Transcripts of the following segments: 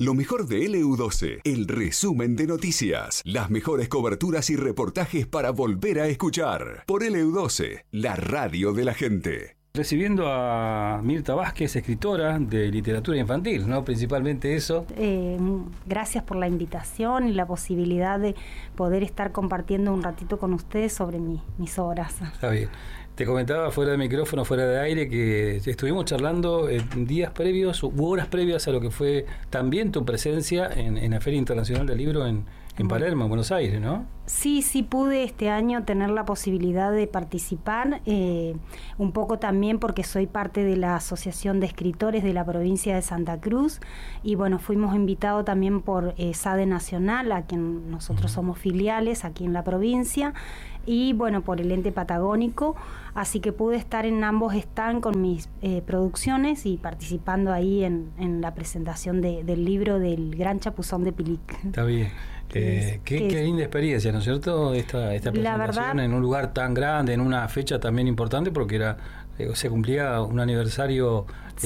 Lo mejor de LU12, el resumen de noticias, las mejores coberturas y reportajes para volver a escuchar. Por LU12, la radio de la gente. Recibiendo a Mirta Vázquez, escritora de literatura infantil, ¿no? Principalmente eso. Gracias por la invitación y la posibilidad de poder estar compartiendo un ratito con ustedes sobre mis obras. Está bien. Te comentaba fuera de micrófono, fuera de aire, que estuvimos charlando días previos u horas previas a lo que fue también tu presencia en la Feria Internacional del Libro en Palermo, en Buenos Aires, ¿no? Sí, pude este año tener la posibilidad de participar, un poco también porque soy parte de la Asociación de Escritores de la provincia de Santa Cruz, y bueno, fuimos invitados también por SADE Nacional, a quien nosotros somos filiales aquí en la provincia, y bueno, por el ente patagónico, así que pude estar en ambos stands con mis producciones y participando ahí en la presentación del libro del Gran Chapuzón de Pilic. Está bien. Qué linda experiencia, ¿no es cierto? Esta presentación, verdad, en un lugar tan grande, en una fecha también importante, porque se cumplía un aniversario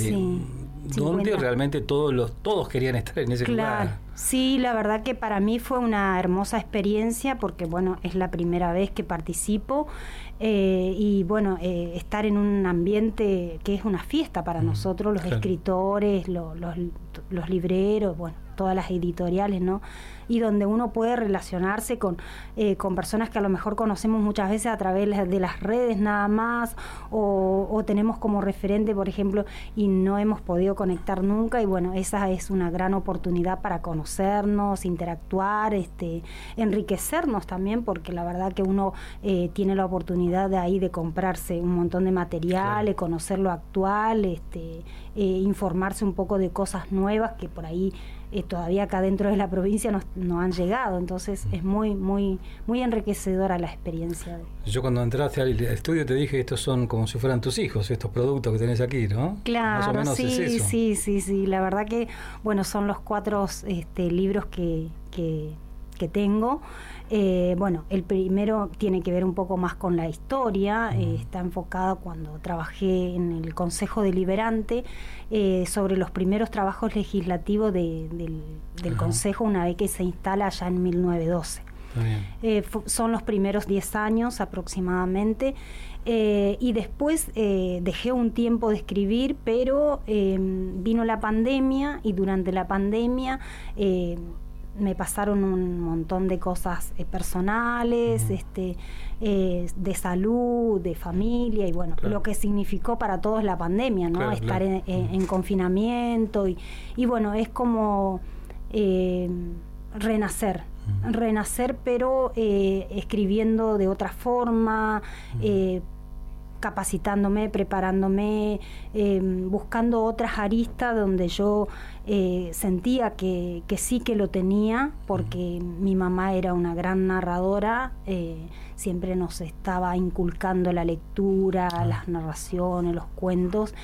donde realmente todos querían estar en ese lugar. Sí, la verdad que para mí fue una hermosa experiencia, porque bueno, es la primera vez que participo, y bueno, estar en un ambiente que es una fiesta para nosotros, los escritores, los libreros, bueno, todas las editoriales, ¿no? Y donde uno puede relacionarse con personas que a lo mejor conocemos muchas veces a través de las redes nada más, o tenemos como referente, por ejemplo, y no hemos podido conectar nunca, y bueno, esa es una gran oportunidad para conocernos, interactuar, enriquecernos también, porque la verdad que uno tiene la oportunidad de ahí de comprarse un montón de material, conocer lo actual, informarse un poco de cosas nuevas que por ahí todavía acá dentro de la provincia no han llegado, entonces es muy muy muy enriquecedora la experiencia. Yo cuando entraste al estudio te dije, estos son como si fueran tus hijos, estos productos que tenés aquí, ¿no? Claro, más o menos sí, es eso. Sí, la verdad que bueno, son los 4 libros que tengo. Bueno, el primero tiene que ver un poco más con la historia, está enfocado cuando trabajé en el Consejo Deliberante sobre los primeros trabajos legislativos del Consejo una vez que se instala allá en 1912. Son los primeros 10 años aproximadamente, y después dejé un tiempo de escribir, pero vino la pandemia, y durante la pandemia me pasaron un montón de cosas personales, de salud, de familia, y bueno, lo que significó para todos la pandemia, ¿no? Estar en confinamiento, y bueno, es como renacer, pero escribiendo de otra forma, capacitándome, preparándome, buscando otras aristas donde yo sentía que sí que lo tenía, porque mi mamá era una gran narradora, siempre nos estaba inculcando la lectura, las narraciones, los cuentos,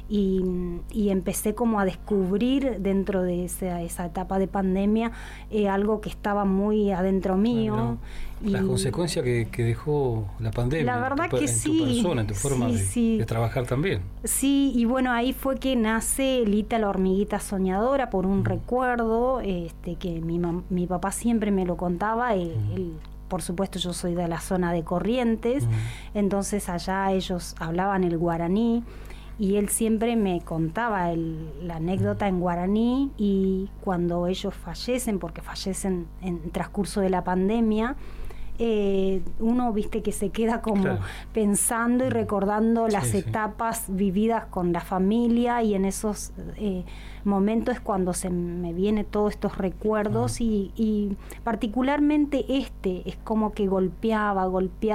y empecé como a descubrir dentro de esa etapa de pandemia algo que estaba muy adentro mío. Las consecuencias que dejó la pandemia, la verdad que en tu persona, en tu forma de trabajar también. Sí, y bueno, ahí fue que nace Lita la hormiguita soñadora, por un recuerdo que mi papá siempre me lo contaba. Él, por supuesto, yo soy de la zona de Corrientes, entonces allá ellos hablaban el guaraní, y él siempre me contaba la anécdota en guaraní, y cuando ellos fallecen, porque fallecen en transcurso de la pandemia, uno, viste, que se queda como pensando y recordando las etapas vividas con la familia, y en esos momentos es cuando se me vienen todos estos recuerdos, y particularmente es como que golpeaba,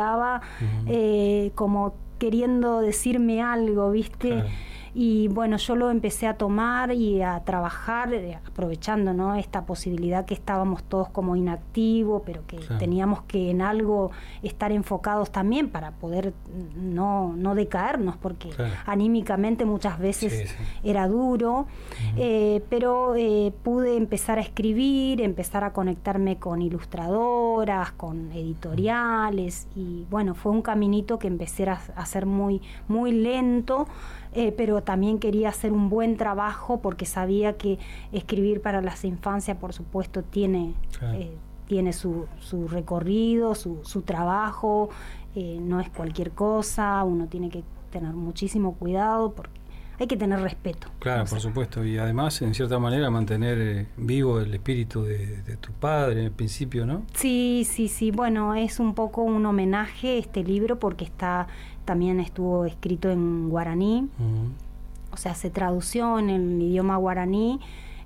como queriendo decirme algo, ¿viste? Y bueno, yo lo empecé a tomar y a trabajar, aprovechando, ¿no?, esta posibilidad que estábamos todos como inactivos, pero que teníamos que en algo estar enfocados también para poder no decaernos, porque anímicamente muchas veces era duro, pero pude empezar a escribir, empezar a conectarme con ilustradoras, con editoriales, y bueno, fue un caminito que empecé a hacer muy, muy lento, pero también quería hacer un buen trabajo porque sabía que escribir para las infancias, por supuesto, tiene su recorrido, su trabajo, no es cualquier cosa, uno tiene que tener muchísimo cuidado porque hay que tener respeto. Claro, por supuesto, y además, en cierta manera, mantener vivo el espíritu de tu padre, en el principio, ¿no? Sí, bueno, es un poco un homenaje este libro porque también estuvo escrito en guaraní, o sea, se tradució en el idioma guaraní,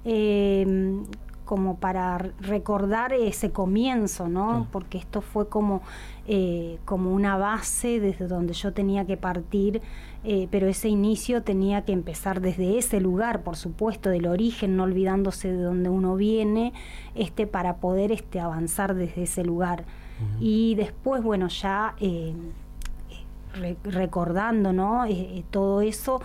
como para recordar ese comienzo, ¿no? Porque esto fue como una base desde donde yo tenía que partir, pero ese inicio tenía que empezar desde ese lugar, por supuesto, del origen, no olvidándose de donde uno viene, para poder avanzar desde ese lugar. Y después, bueno, ya recordando, ¿no? Todo eso,